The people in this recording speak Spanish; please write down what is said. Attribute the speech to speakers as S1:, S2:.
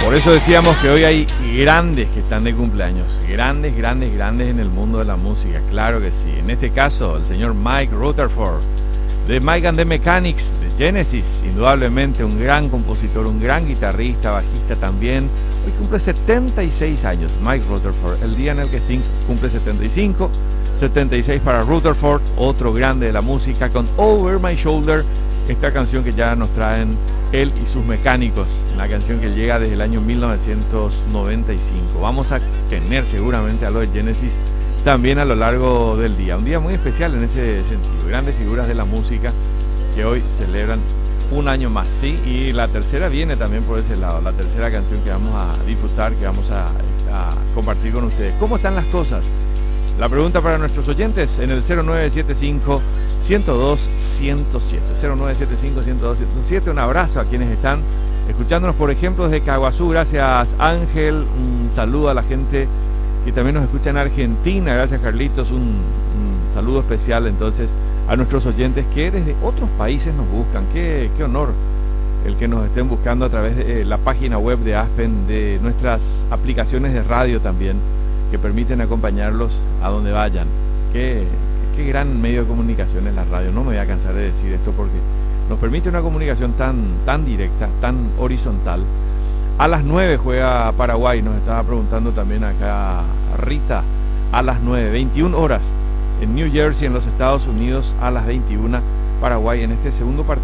S1: Por eso decíamos que hoy hay grandes que están de cumpleaños, grandes en el mundo de la música, claro que sí. En este caso, el señor Mike Rutherford, de Mike and the Mechanics, de Genesis, indudablemente un gran compositor, un gran guitarrista, bajista también. Hoy cumple 76 años, Mike Rutherford, el día en el que Sting cumple 75, 76 para Rutherford, otro grande de la música, con Over My Shoulder, esta canción que ya nos traen él y sus mecánicos, una canción que llega desde el año 1995. Vamos a tener seguramente a los de Genesis también a lo largo del día. Un día muy especial en ese sentido. Grandes figuras de la música que hoy celebran un año más, ¿sí? Y la tercera viene también por ese lado, la tercera canción que vamos a disfrutar, que vamos a compartir con ustedes. ¿Cómo están las cosas? La pregunta para nuestros oyentes en el 0975 102 107, 0975 102 107. Un abrazo a quienes están escuchándonos, por ejemplo, desde Caguazú. Gracias, Ángel. Un saludo a la gente que también nos escucha en Argentina. Gracias, Carlitos. Un saludo especial entonces a nuestros oyentes que desde otros países nos buscan. Qué honor el que nos estén buscando a través de la página web de Aspen, de nuestras aplicaciones de radio también, que permiten acompañarlos a donde vayan. Qué gran medio de comunicación es la radio. No me voy a cansar de decir esto porque nos permite una comunicación tan directa, tan horizontal. A las 9 juega Paraguay, nos estaba preguntando también acá Rita. A las 9, 21 horas en New Jersey, en los Estados Unidos, a las 21 Paraguay en este segundo partido.